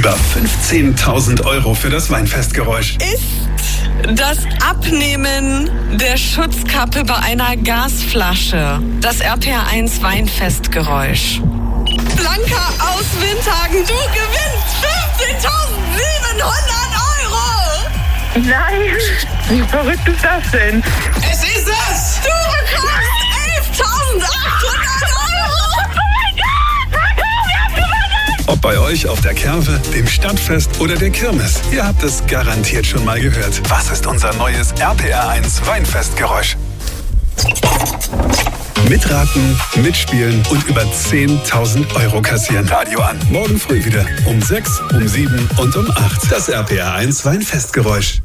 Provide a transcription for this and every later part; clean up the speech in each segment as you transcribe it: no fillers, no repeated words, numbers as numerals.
Über 15.000 € für das Weinfestgeräusch. Ist das Abnehmen der Schutzkappe bei einer Gasflasche das RPR1 Weinfestgeräusch. Blanca aus Windhagen, du gewinnst 15.700 €! Nein, wie verrückt ist das denn? Es ist es! Du bekommst 11.800 €! Oh mein Gott! Wir haben gewonnen! Ob bei euch auf der Kerwe, dem Stadtfest oder der Kirmes, ihr habt es garantiert schon mal gehört. Was ist unser neues RPR1 Weinfestgeräusch? Mitraten, mitspielen und über 10.000 € kassieren. Radio an. Morgen früh wieder. Um 6, um 7 und um 8. Das RPR1 Weinfestgeräusch.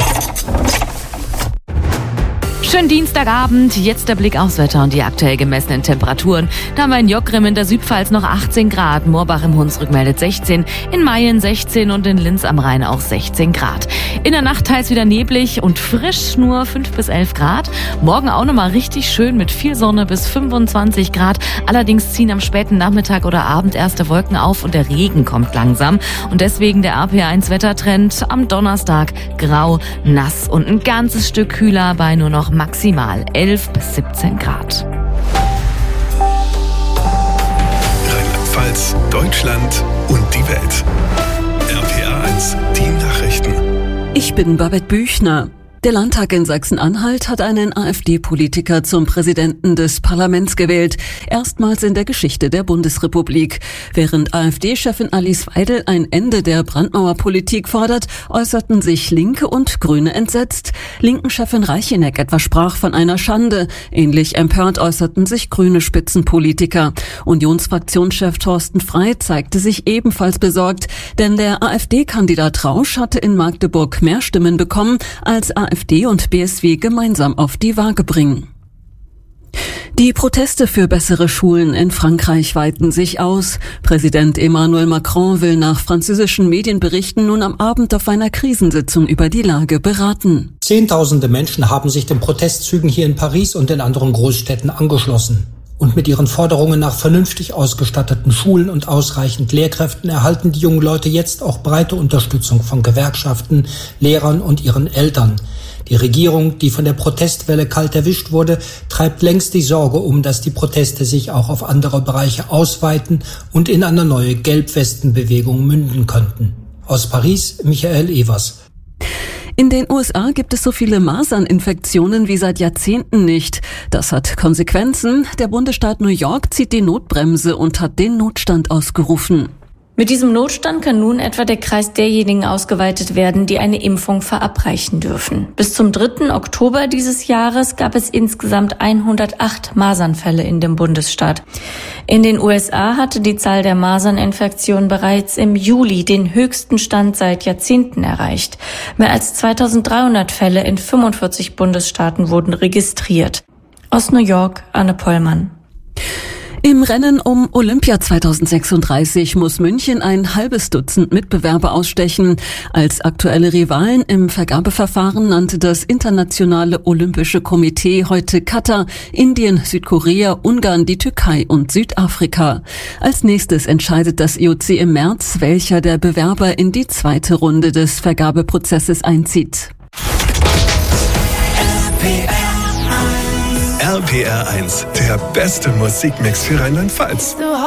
Schönen Dienstagabend, jetzt der Blick aufs Wetter und die aktuell gemessenen Temperaturen. Da haben wir in Jockgrim in der Südpfalz noch 18 Grad, Moorbach im Hunsrück meldet 16, in Mayen 16 und in Linz am Rhein auch 16 Grad. In der Nacht teils wieder neblig und frisch, nur 5 bis 11 Grad. Morgen auch nochmal richtig schön mit viel Sonne bis 25 Grad. Allerdings ziehen am späten Nachmittag oder Abend erste Wolken auf und der Regen kommt langsam. Und deswegen der RPR1 Wettertrend am Donnerstag grau, nass und ein ganzes Stück kühler bei nur noch maximal 11 bis 17 Grad. Rheinland-Pfalz, Deutschland und die Welt. RPR1, die Nachrichten. Ich bin Babette Büchner. Der Landtag in Sachsen-Anhalt hat einen AfD-Politiker zum Präsidenten des Parlaments gewählt. Erstmals in der Geschichte der Bundesrepublik. Während AfD-Chefin Alice Weidel ein Ende der Brandmauerpolitik fordert, äußerten sich Linke und Grüne entsetzt. Linken-Chefin Reicheneck etwa sprach von einer Schande. Ähnlich empört äußerten sich grüne Spitzenpolitiker. Unionsfraktionschef Thorsten Frey zeigte sich ebenfalls besorgt, denn der AfD-Kandidat Rausch hatte in Magdeburg mehr Stimmen bekommen, als AfD und BSW gemeinsam auf die Waage bringen. Die Proteste für bessere Schulen in Frankreich weiten sich aus. Präsident Emmanuel Macron will nach französischen Medienberichten nun am Abend auf einer Krisensitzung über die Lage beraten. Zehntausende Menschen haben sich den Protestzügen hier in Paris und in anderen Großstädten angeschlossen. Und mit ihren Forderungen nach vernünftig ausgestatteten Schulen und ausreichend Lehrkräften erhalten die jungen Leute jetzt auch breite Unterstützung von Gewerkschaften, Lehrern und ihren Eltern. Die Regierung, die von der Protestwelle kalt erwischt wurde, treibt längst die Sorge dass die Proteste sich auch auf andere Bereiche ausweiten und in eine neue Gelbwestenbewegung münden könnten. Aus Paris, Michael Evers. In den USA gibt es so viele Maserninfektionen wie seit Jahrzehnten nicht. Das hat Konsequenzen. Der Bundesstaat New York zieht die Notbremse und hat den Notstand ausgerufen. Mit diesem Notstand kann nun etwa der Kreis derjenigen ausgeweitet werden, die eine Impfung verabreichen dürfen. Bis zum 3. Oktober dieses Jahres gab es insgesamt 108 Masernfälle in dem Bundesstaat. In den USA hatte die Zahl der Maserninfektionen bereits im Juli den höchsten Stand seit Jahrzehnten erreicht. Mehr als 2300 Fälle in 45 Bundesstaaten wurden registriert. Aus New York, Anne Pollmann. Im Rennen um Olympia 2036 muss München ein halbes Dutzend Mitbewerber ausstechen. Als aktuelle Rivalen im Vergabeverfahren nannte das Internationale Olympische Komitee heute Katar, Indien, Südkorea, Ungarn, die Türkei und Südafrika. Als nächstes entscheidet das IOC im März, welcher der Bewerber in die zweite Runde des Vergabeprozesses einzieht. RPR1, der beste Musikmix für Rheinland-Pfalz.